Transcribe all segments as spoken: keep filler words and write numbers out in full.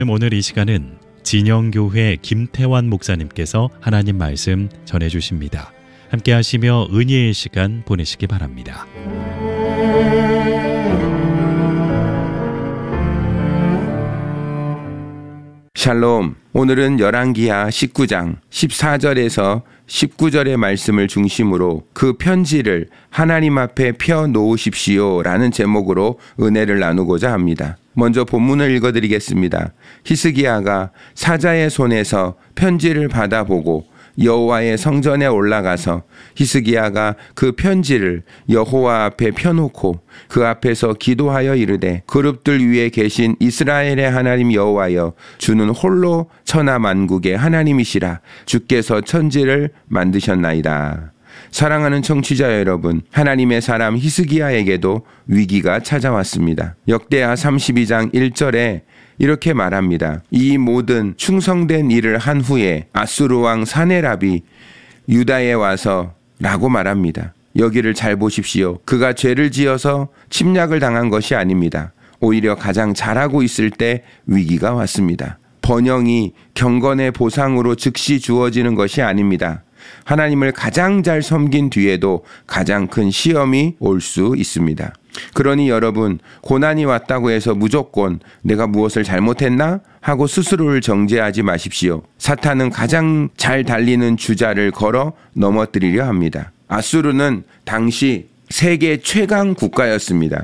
오늘 이 시간은 진영교회 김태환 목사님께서 하나님 말씀 전해주십니다. 함께 하시며 은혜의 시간 보내시기 바랍니다. 샬롬. 오늘은 열왕기하 십구 장 십사 절에서 십구 절의 말씀을 중심으로 그 편지를 하나님 앞에 펴 놓으십시오 라는 제목으로 은혜를 나누고자 합니다. 먼저 본문을 읽어드리겠습니다. 히스기야가 사자의 손에서 편지를 받아보고 여호와의 성전에 올라가서 히스기야가 그 편지를 여호와 앞에 펴놓고 그 앞에서 기도하여 이르되 그룹들 위에 계신 이스라엘의 하나님 여호와여, 주는 홀로 천하만국의 하나님이시라. 주께서 천지를 만드셨나이다. 사랑하는 청취자 여러분, 하나님의 사람 히스기야에게도 위기가 찾아왔습니다. 역대하 삼십이 장 일 절에 이렇게 말합니다. 이 모든 충성된 일을 한 후에 아수르 왕 사네랍이 유다에 와서 라고 말합니다. 여기를 잘 보십시오. 그가 죄를 지어서 침략을 당한 것이 아닙니다. 오히려 가장 잘하고 있을 때 위기가 왔습니다. 번영이 경건의 보상으로 즉시 주어지는 것이 아닙니다. 하나님을 가장 잘 섬긴 뒤에도 가장 큰 시험이 올 수 있습니다. 그러니 여러분, 고난이 왔다고 해서 무조건 내가 무엇을 잘못했나 하고 스스로를 정죄하지 마십시오. 사탄은 가장 잘 달리는 주자를 걸어 넘어뜨리려 합니다. 아수르는 당시 세계 최강 국가였습니다.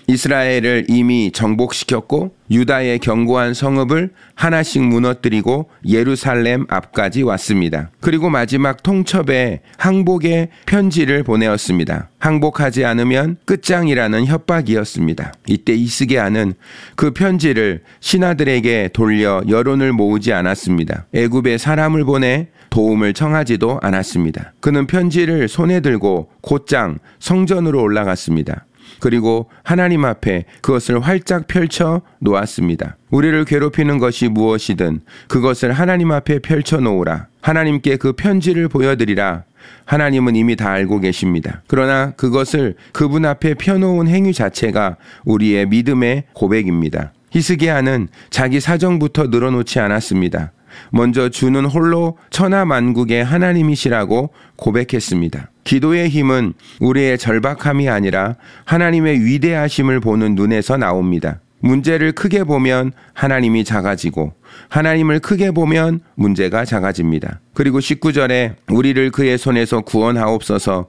이스라엘을 이미 정복시켰고 유다의 견고한 성읍을 하나씩 무너뜨리고 예루살렘 앞까지 왔습니다. 그리고 마지막 통첩에 항복의 편지를 보내었습니다. 항복하지 않으면 끝장이라는 협박이었습니다. 이때 히스기야는 그 편지를 신하들에게 돌려 여론을 모으지 않았습니다. 애굽에 사람을 보내 도움을 청하지도 않았습니다. 그는 편지를 손에 들고 곧장 성전으로 올라갔습니다. 그리고 하나님 앞에 그것을 활짝 펼쳐 놓았습니다. 우리를 괴롭히는 것이 무엇이든 그것을 하나님 앞에 펼쳐 놓으라. 하나님께 그 편지를 보여드리라. 하나님은 이미 다 알고 계십니다. 그러나 그것을 그분 앞에 펴놓은 행위 자체가 우리의 믿음의 고백입니다. 히스기야는 자기 사정부터 늘어놓지 않았습니다. 먼저 주는 홀로 천하만국의 하나님이시라고 고백했습니다. 기도의 힘은 우리의 절박함이 아니라 하나님의 위대하심을 보는 눈에서 나옵니다. 문제를 크게 보면 하나님이 작아지고 하나님을 크게 보면 문제가 작아집니다. 그리고 십구 절에 우리를 그의 손에서 구원하옵소서,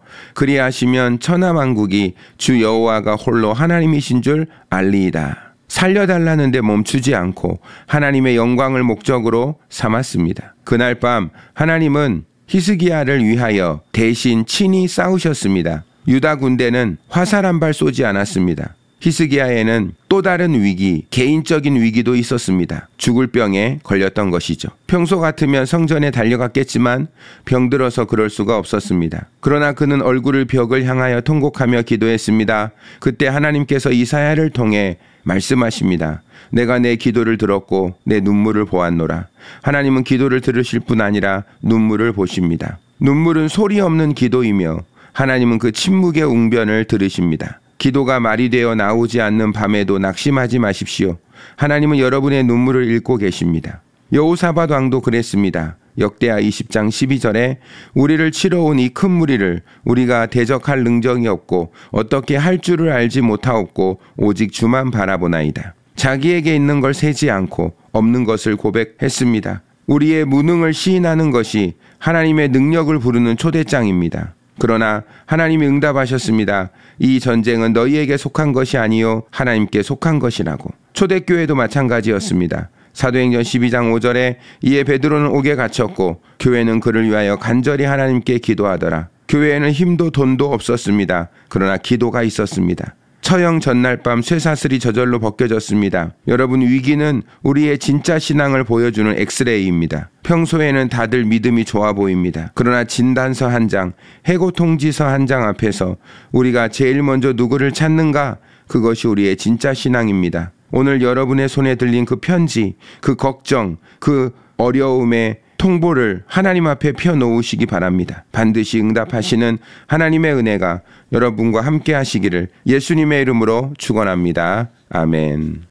그리하시면 천하만국이 주 여호와가 홀로 하나님이신 줄 알리이다. 살려달라는데 멈추지 않고 하나님의 영광을 목적으로 삼았습니다. 그날 밤 하나님은 히스기야를 위하여 대신 친히 싸우셨습니다. 유다 군대는 화살 한 발 쏘지 않았습니다. 히스기야에는 또 다른 위기, 개인적인 위기도 있었습니다. 죽을 병에 걸렸던 것이죠. 평소 같으면 성전에 달려갔겠지만 병들어서 그럴 수가 없었습니다. 그러나 그는 얼굴을 벽을 향하여 통곡하며 기도했습니다. 그때 하나님께서 이사야를 통해 말씀하십니다. 내가 내 기도를 들었고 내 눈물을 보았노라. 하나님은 기도를 들으실 뿐 아니라 눈물을 보십니다. 눈물은 소리 없는 기도이며 하나님은 그 침묵의 웅변을 들으십니다. 기도가 말이 되어 나오지 않는 밤에도 낙심하지 마십시오. 하나님은 여러분의 눈물을 읽고 계십니다. 여호사밧 왕도 그랬습니다. 역대하 이십 장 십이 절에 우리를 치러 온 이 큰 무리를 우리가 대적할 능력이 없고 어떻게 할 줄을 알지 못하옵고 오직 주만 바라보나이다. 자기에게 있는 걸 세지 않고 없는 것을 고백했습니다. 우리의 무능을 시인하는 것이 하나님의 능력을 부르는 초대장입니다. 그러나 하나님이 응답하셨습니다. 이 전쟁은 너희에게 속한 것이 아니요 하나님께 속한 것이라고. 초대교회도 마찬가지였습니다. 사도행전 십이 장 오 절에 이에 베드로는 옥에 갇혔고 교회는 그를 위하여 간절히 하나님께 기도하더라. 교회에는 힘도 돈도 없었습니다. 그러나 기도가 있었습니다. 처형 전날 밤 쇠사슬이 저절로 벗겨졌습니다. 여러분, 위기는 우리의 진짜 신앙을 보여주는 엑스레이입니다. 평소에는 다들 믿음이 좋아 보입니다. 그러나 진단서 한 장, 해고 통지서 한 장 앞에서 우리가 제일 먼저 누구를 찾는가? 그것이 우리의 진짜 신앙입니다. 오늘 여러분의 손에 들린 그 편지, 그 걱정, 그 어려움의 통보를 하나님 앞에 펴놓으시기 바랍니다. 반드시 응답하시는 하나님의 은혜가 여러분과 함께 하시기를 예수님의 이름으로 축원합니다. 아멘.